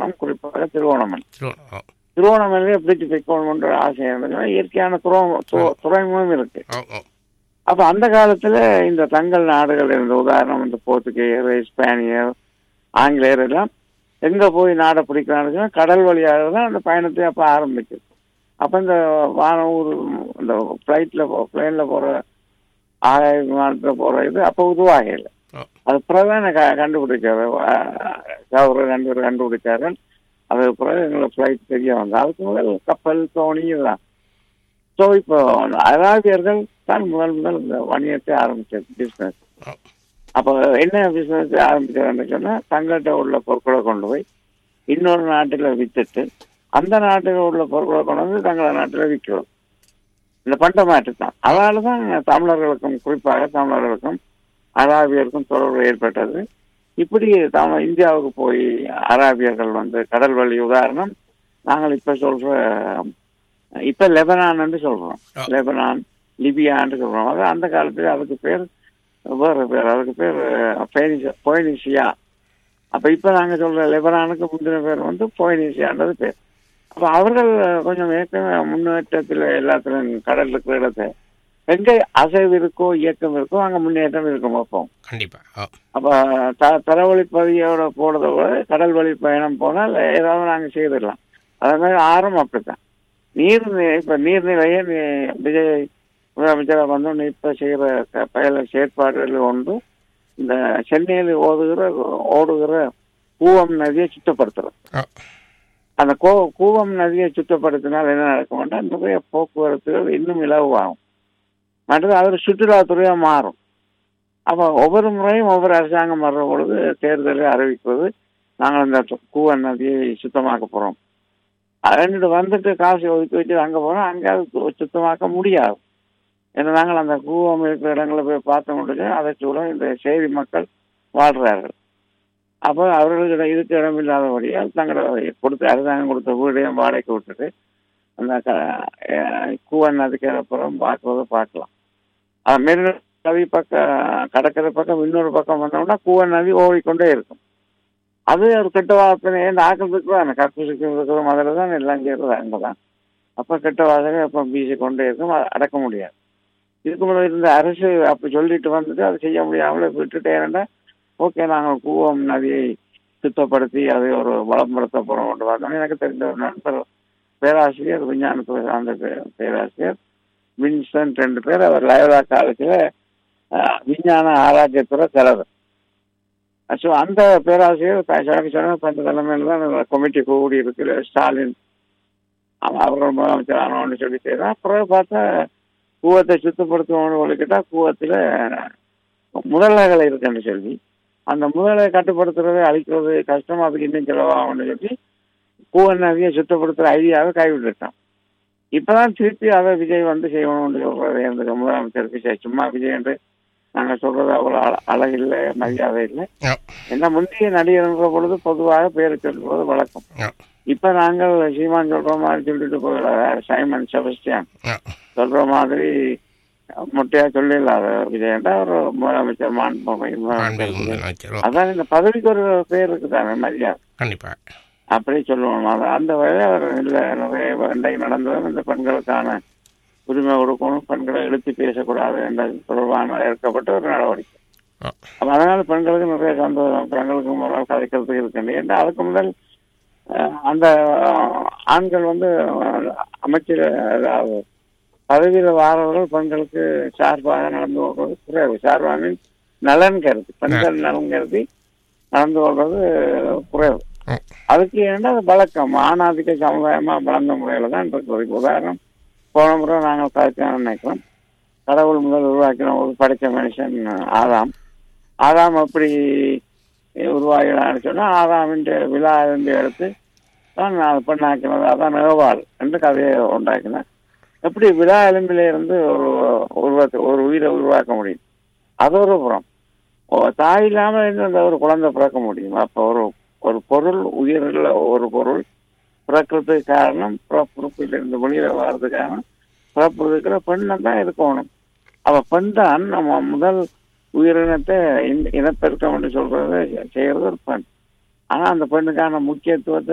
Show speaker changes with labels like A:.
A: போகணும், குறிப்பாக திருவோணமலை.
B: திருவண்ணா.
A: திருவோணமலையிலே பிடிச்சி போய்க்கணும்ன்ற ஆசை இருந்ததுன்னா இயற்கையான துறைமுகம் இருக்கு. அப்ப அந்த காலத்துல இந்த தங்கள் நாடுகள் இருந்த உதாரணம் இந்த போர்த்துகேயர், ஸ்பானியர், ஆங்கிலேயர் எல்லாம் எங்க போய் நாடை பிடிக்கிறாங்கன்னா கடல் வழியாக தான் அந்த பயணத்தை அப்ப ஆரம்பிக்குது. அப்ப இந்த வானூர் இந்த பிளேன்ல போற ஆகாய விமானத்துல போற இது அப்ப உருவாகல. அது பிறகு கண்டுபிடிச்சாரு, கண்டுபிடிச்சாரு. அதுக்கு பிறகு எங்களை பிளைட் தெரிய வந்தது. அதுக்கு முதல் கப்பல், தோணி இதுதான். ஸோ இப்போ அராபியர்கள் தான் முதல் இந்த வணிகத்தை ஆரம்பிச்சது, பிசினஸ். அப்போ என்ன பிசினஸ் ஆரம்பிச்சாருன்னு சொன்னா, தங்கள்கிட்ட உள்ள பொருட்களை கொண்டு போய் இன்னொரு நாட்டில் வித்துட்டு அந்த நாட்டில் உள்ள பொருட்களை கொண்டு வந்து தங்கள நாட்டில் விற்கிறோம். இந்த பண்ட மாற்று தான். அதனால தான் தமிழர்களுக்கும், குறிப்பாக தமிழர்களுக்கும் அராபியருக்கும் தொடர்பு ஏற்பட்டது. இப்படி இந்தியாவுக்கு போய் அராபியர்கள் வந்து கடல் வழி, உதாரணம் நாங்கள் இப்ப சொல்ற இப்ப லெபனான் சொல்றோம், லெபனான், லிபியான்னு சொல்றோம். அது அந்த காலத்துல அதுக்கு பேர் வேற பேர், அதுக்கு பேர் போயினிசியா. அப்ப இப்ப நாங்க சொல்ற லெபனானுக்கு முந்தின பேர் வந்து போயினிசியான்றது பேர். அப்ப அவர்கள் கொஞ்சம் ஏற்கனவே முன்னேற்றத்துல எல்லாத்துலயும் கடல் இருக்கிற இடத்தை எங்க அசைவு இருக்கோ, இயக்கம் இருக்கோ, அங்க முன்னேற்றம் இருக்கும் வைப்போம்.
B: கண்டிப்பா.
A: அப்ப தரவழி பதியோட போறத விட கடல் வழி பயணம் போனால் ஏதாவது நாங்க செய்திடலாம். அதே மாதிரி ஆறும் அப்படித்தான். இப்ப நீர்நிலையை விஜய் முதலமைச்சராக வந்தோன்னு இப்ப செய்யற பயில செயற்பாடுகள் ஒன்று இந்த சென்னையில் ஓடுகிற கூவம் நதியை சுத்தப்படுத்துறோம். அந்த கூவம் நதியை சுத்தப்படுத்தினால் என்ன நடக்கும்னா நிறைய போக்குவரத்துகள் இன்னும் இலகுவாகும். மற்றது அது சுற்றுலாத்துறையா மாறும். அப்ப ஒவ்வொரு முறையும் ஒவ்வொரு அரசாங்கம் வர்ற பொழுது தேர்தலை அறிவிப்பது, நாங்கள் இந்த கூவம் நதியை சுத்தமாக்க போறோம். ரெண்டு வந்துட்டு காசு ஒதுக்கி வச்சு அங்க போனோம், அங்கே அது சுத்தமாக்க முடியாது. ஏன்னா நாங்கள் அந்த கூவம் இருக்கிற இடங்களை போய் பார்த்த முடிஞ்சு அதை சூழ இந்த செய்தி மக்கள் வாழ்றார்கள். அப்போ அவர்களுக்கு இதுக்கு இடமில்லாதபடியால் தங்களை அரசாங்கம் கொடுத்த வீடையும் வாடகைக்கு விட்டுட்டு அந்த கூவம் நதிக்கு அப்புறம் பார்க்கலாம். மெரினா நதி கடற்கரை பக்கம் இன்னொரு பக்கம் வந்தோம்னா கூவம் நதி ஓடிக்கொண்டே இருக்கும். அது ஒரு கெட்ட வாசனை, இந்த ஆக்கிரமிப்பு தான் கற்பு இருக்கிற முதல்ல தான் எல்லாம் செய்யறது அங்கதான். அப்ப கெட்ட வாசனை அப்ப வீசி கொண்டே இருக்கும், அடக்க முடியாது. இதுக்கு முதல்ல இருந்த அரசு அப்படி சொல்லிட்டு வந்துட்டு அதை செய்ய முடியாமல விட்டுட்டேன்னா, ஓகே நாங்கள் கூவம் நதியை சுத்தப்படுத்தி அதை ஒரு வளம்படுத்த போறோம் கொண்டு பார்த்தோம். எனக்கு தெரிஞ்ச ஒரு நண்பர் பேராசிரியர், விஞ்ஞானத்துறை சார்ந்த பேராசிரியர் வின்சென்ட், 2 பேர். அவர் லயோலா காலேஜில் விஞ்ஞான ஆராய்ச்சித்துறை தலைவர். ஸோ அந்த பேராசிரியர் சொன்ன தலைமையில் தான் கமிட்டி கூடி இருக்கு, ஸ்டாலின் அவர்கள் முதலமைச்சரானு சொல்லி செய்யறான். அப்புறம் பார்த்தா கூவத்தை சுத்தப்படுத்துவோம்னு கேட்டா கூவத்தில் முதலைகள் இருக்குன்னு சொல்லி அந்த முதலை கட்டுப்படுத்துறதை அழிக்கிறது கஷ்டம், அதுக்கு இன்னும் செலவாகும்னு சொல்லி கூவம் நதியை சுத்தப்படுத்துற ஐடியாவை கைவிட்டுட்டான். இப்பதான் திருப்பி அதை விஜய் வந்து செய்யணும்னு சொல்றது எனக்கு முதலமைச்சர் விஜய். சும்மா விஜய் என்று நாங்க சொல்றது அவ்வளவு அழகில்லை, மரியாதை இல்லை. என்ன முந்தைய நடிகர்ன்ற பொழுது பொதுவாக பேரு சொல்றது வழக்கம். இப்ப நாங்கள் சீமான் சொல்ற மாதிரி சொல்லிட்டு போகிறார், சைமன் செபஸ்டியன் சொல்ற மாதிரி மொட்டையா சொல்லிடலாத விஜய் என்றா ஒரு முதலமைச்சர் அதான் இந்த பதவிக்கு ஒரு பேர் இருக்குதானே, மரியாதை.
B: கண்டிப்பா
A: அப்படி சொல்லுவோம். அந்த வகையில் அவர் இல்லை நிறைய நடந்ததும் இந்த பெண்களுக்கான உரிமை கொடுக்கணும், பெண்களை எழுத்து பேசக்கூடாது என்ற தொடர்பான ஏற்கப்பட்ட ஒரு நடவடிக்கை. அதனால பெண்களுக்கு நிறைய சந்தோஷம், பெண்களுக்கு முதல் கதைக்கிறதுக்கு இருக்கு. ஏன்னா அதுக்கு முதல் அந்த ஆண்கள் வந்து அமைச்சர் பதவியில் வாரவர்கள் பெண்களுக்கு சார்பாக நடந்து கொள்வது குறைவு. சார்பாக நலன் கருதி, பெண்கள் நலன் கருதி நடந்து கொள்வது குறைவு. அதுக்கு ஏன்னா அது வழக்கம், ஆணாதிக்க சமுதாயமா வளர்ந்த முறையில தான் இருக்கிறது. உதாரணம், போன முறை நாங்கள் கதைக்க நினைக்கிறோம், கடவுள் முதல் உருவாக்கின ஒரு படைச்ச மனுஷன் ஆதாம் எப்படி உருவாகினான்னு சொன்னா, ஆதாமின் விழா இருந்து எடுத்து தான் பெண்ணாக்கினது, அதான் ஏவாள் என்று கதையை உண்டாக்கினேன். எப்படி விழா எலும்பில இருந்து ஒரு உயிரை உருவாக்க முடியும்? அது ஒரு புறம். தாய் இல்லாம இருந்து ஒரு குழந்தை பிறக்க முடியும். அப்போ ஒரு பொருள், உயிரில் ஒரு பொருள் பிறக்கிறதுக்கு காரணம், பிறப்பிலிருந்து வெளியில வர்றதுக்கான பிறப்பு இருக்கிற பெண்ணை தான் இருக்கணும். அவ பெண் தான் நம்ம முதல் உயிரினத்தை இனப்பெருக்கம் என்று சொல்றது செய்யறது ஒரு பெண். ஆனா அந்த பெண்ணுக்கான முக்கியத்துவத்தை